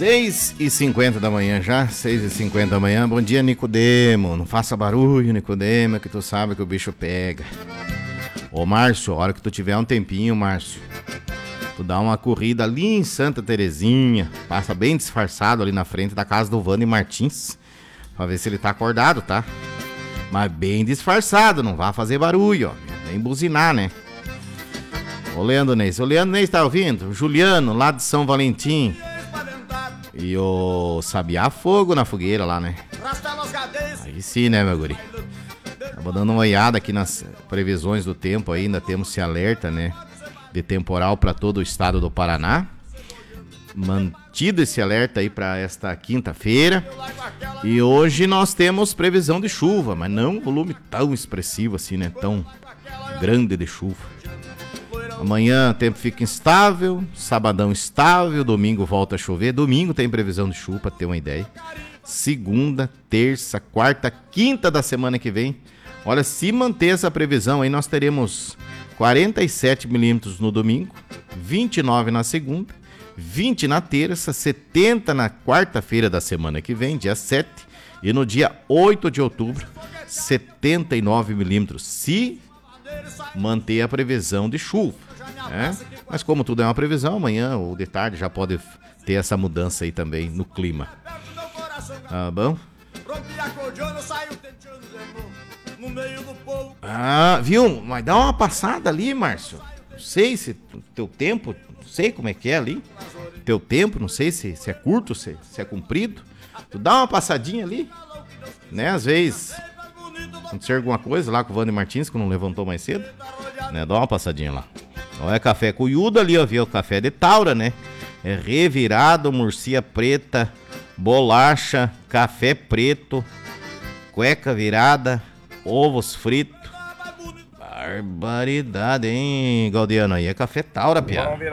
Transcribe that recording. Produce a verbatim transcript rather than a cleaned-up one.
seis e cinquenta da manhã já, seis e cinquenta da manhã. Bom dia, Nicodemo. Não faça barulho, Nicodemo, que tu sabe que o bicho pega. Ô, Márcio, a hora que tu tiver um tempinho, Márcio, tu dá uma corrida ali em Santa Terezinha, passa bem disfarçado ali na frente da casa do Vani Martins, pra ver se ele tá acordado, tá? Mas bem disfarçado, não vá fazer barulho, ó. Nem buzinar, né? Ô, Leandro Neis. O Leandro Neis tá ouvindo? O Juliano, lá de São Valentim. E o Sabiá Fogo na fogueira lá, né? Aí sim, né, meu guri? Tava dando uma olhada aqui nas previsões do tempo aí, ainda temos esse alerta, né? De temporal para todo o estado do Paraná. Mantido esse alerta aí para esta quinta-feira. E hoje nós temos previsão de chuva, mas não um volume tão expressivo assim, né? Tão grande de chuva. Amanhã o tempo fica instável, sabadão estável, domingo volta a chover. Domingo tem previsão de chuva, pra ter uma ideia. Segunda, terça, quarta, quinta da semana que vem. Olha, se manter essa previsão aí, nós teremos quarenta e sete milímetros no domingo, vinte e nove na segunda, vinte na terça, setenta na quarta-feira da semana que vem, dia sete. E no dia oito de outubro, setenta e nove milímetros. Se manter a previsão de chuva, né? Mas como tudo é uma previsão, amanhã ou de tarde já pode ter essa mudança aí também no clima. Tá bom? Ah, viu? Mas dá uma passada ali, Márcio. Não sei se teu tempo, não sei como é que é ali. Teu tempo, não sei se, se é curto, se, se é comprido. Tu dá uma passadinha ali, né? Às vezes aconteceu alguma coisa lá com o Vani Martins, que não levantou mais cedo, né? Dá uma passadinha lá. Olha, café cuiudo ali, ó, viu? Café de Taura, né? É revirado, murcia preta, bolacha, café preto, cueca virada, ovos fritos. Barbaridade, hein, Gaudiano? Aí é café Taura, piada.